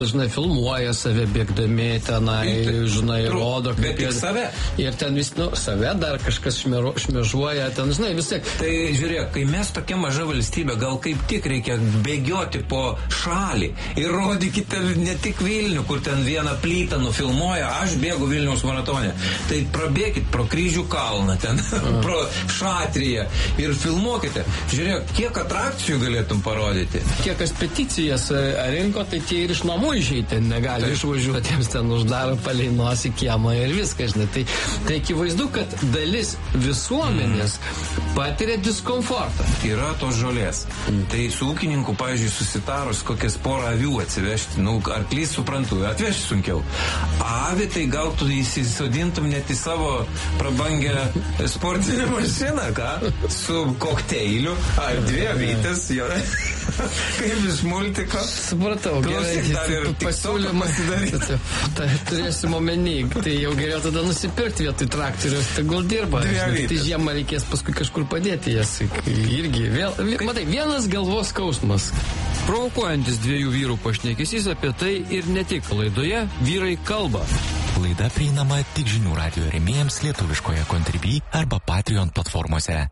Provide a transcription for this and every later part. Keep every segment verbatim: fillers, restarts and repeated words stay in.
žinai, filmuoja save bėgdami tenai, žinai, rodo, kaip bet tik save. Ir ten vis, nu, save dar kažkas šmero, šmežuoja, ten, žinai, vis tiek. Tai žiūrėk, kai mes tokia maža valstybė, gal kaip tik reikia bėgioti po šalį ir rodykite ne tik Vilnių, kur ten vieną plytą nufilmuoja, aš bėgu Vilniaus maratone. Tai prabėkit pro Kryžių kalną, ten, pro Šatriją ir filmuokite. Žiūrėk, kiek atrakcijų galėtum parodyti. Kiek kas peticijas rinko, tai tie ir iš namų išeiti negali tai. Išvažiuoti, jiems ten uždaro palei nosį kiemą ir viskas, žinai. Tai, tai akivaizdu, kad dalis visuomenės mm. patiria diskomfortą. Yra tos žolės. Mm. Tai su ūkininku, pavyzdžiui, susitarus kokias porą avių atsivežti, nu, arklys suprantu, atvežti sunkiau. Avį tai gal tu įsisodintum net į savo prabangę sportinę mašiną, ką? Su kokteiliu, ar dvi avytės, jo. Kaip iš multiko. Supratau, gerai. Pasiūlymą turėsim omeny, tai jau geriau tada nusipirkti vietoj traktorių, tegul dirba. Tai žiemą reikės paskui kažkur padėti jas. Irgi, vėl, matai, vienas galvos skausmas. Provokuojantis dviejų vyrų pašnekesys apie tai ir ne tik laidoje Vyrai kalba. Laida prieinama tik žinių radijo rėmėjams lietuviškoje Contribui arba Patreon platformose.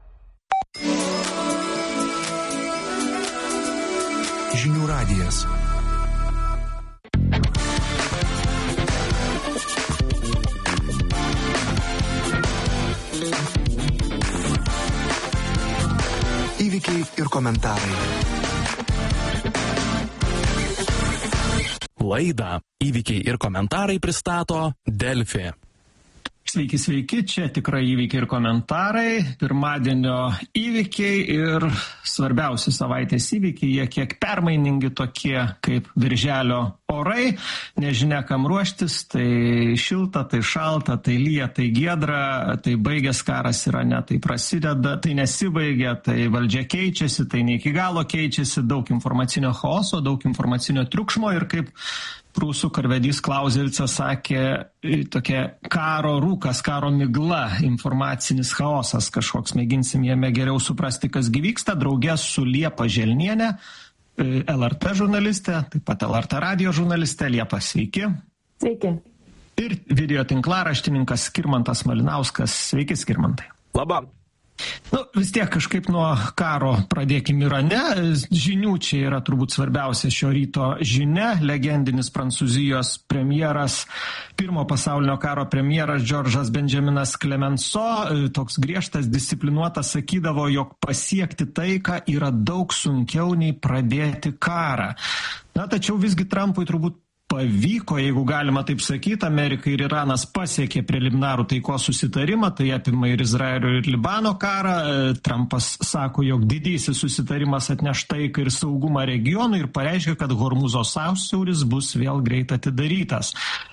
Žinių radijas. Įvykiai ir komentarai. Laidą Įvykiai ir komentarai pristato Delfi. Sveiki, sveiki, čia tikrai įvykiai ir komentarai, pirmadienio įvykiai ir svarbiausi savaitės įvykiai, jie kiek permainingi tokie kaip birželio orai, nežinia kam ruoštis, tai šilta, tai šalta, tai lyja, tai giedra, tai baigęs karas yra ne, tai prasideda, tai nesibaigia, tai valdžia keičiasi, tai ne iki galo keičiasi, daug informacinio chaoso, daug informacinio triukšmo ir kaip prūsų karvedys Klausevicas sakė, tokia karo rūkas, karo migla, informacinis chaosas kažkoks, mėginsim jame geriau suprasti, kas vyksta, draugė su Liepa Želnienė, L R T žurnalistė, taip pat L R T radio žurnalistė. Liepa, sveiki. Sveiki. Ir video tinklaraštininkas Skirmantas Malinauskas. Sveiki, Skirmantai. Labą. Nu, vis tiek kažkaip nuo karo pradėkim Irane. Žinių čia yra turbūt svarbiausia šio ryto žinia. Legendinis Prancūzijos premjeras, pirmo pasaulinio karo premjeras Džordžas Benjaminas Clemenceau, toks griežtas, disciplinuotas, sakydavo, jog pasiekti taiką yra daug sunkiau nei pradėti karą. Na, tačiau visgi Trumpui turbūt pavyko, jeigu galima taip sakyti, Amerika ir Iranas pasiekė preliminarų taikos susitarimą, tai apima ir Izraelio ir Libano karą. Trumpas sako, jog didysis susitarimas atneš taiką ir saugumą regionui ir pareiškia, kad Hormuzo sąsiauris bus vėl greit atidarytas.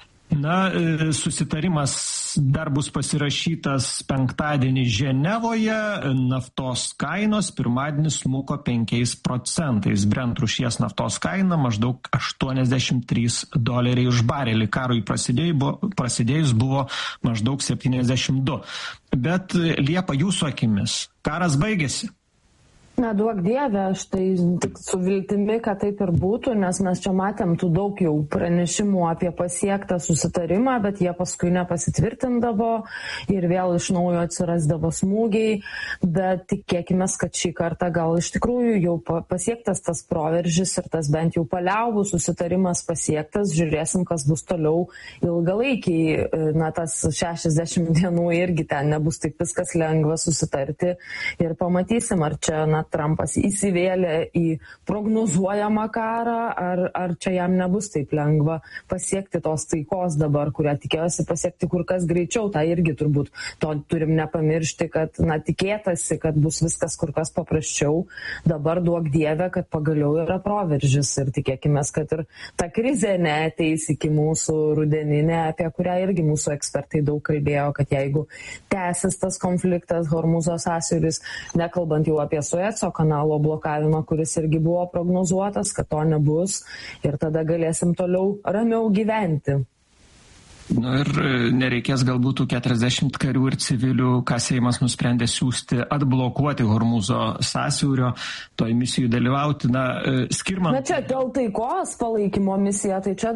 Na, susitarimas dar bus pasirašytas penktadienį Ženevoje, naftos kainos pirmadienį smuko penkiais procentais. Brent rūšies naftos kaina maždaug aštuoniasdešimt trys doleriai už barelį. Karui prasidėjus buvo, prasidėjus buvo maždaug septyniasdešimt du. Bet Liepa, jūsų akimis, karas baigėsi? Na, duok Dieve, aš tai tik su viltimi, kad taip ir būtų, nes mes čia matėm tų daug jau pranešimų apie pasiektą susitarimą, bet jie paskui nepasitvirtindavo ir vėl iš naujo atsirasdavo smūgiai, bet tikėkime, kad šį kartą gal iš tikrųjų jau pasiektas tas proveržis ir tas bent jau paliaubų susitarimas pasiektas, žiūrėsim, kas bus toliau ilgalaikiai. Na, tas šešiasdešimt dienų irgi ten nebus taip viskas lengva susitarti ir pamatysim, ar čia, na, Trumpas įsivėlė į prognozuojamą karą, ar, ar čia jam nebus taip lengva pasiekti tos taikos dabar, kurią tikėjosi pasiekti kur kas greičiau. Tai irgi turbūt to turim nepamiršti, kad, na, tikėtasi, kad bus viskas kur kas paprasčiau. Dabar duok Dieve, kad pagaliau yra proveržis ir tikėkime, kad ir ta krizė neateis iki mūsų rudeninė, apie kurią irgi mūsų ekspertai daug kalbėjo, kad jeigu tęsis tas konfliktas, Hormuzo sąsiauris, nekalbant jau apie Sueco kanalo blokavimą, kuris irgi buvo prognozuotas, kad to nebus ir tada galėsim toliau ramiau gyventi. Nu ir nereikės galbūt tų keturiasdešimt karių ir civilių, ką Seimas nusprendė siūsti, atblokuoti Hormūzo sąsiaurio, toj misijų dalyvauti. Na, Skirman... Na čia dėl taikos palaikymo misija, tai čia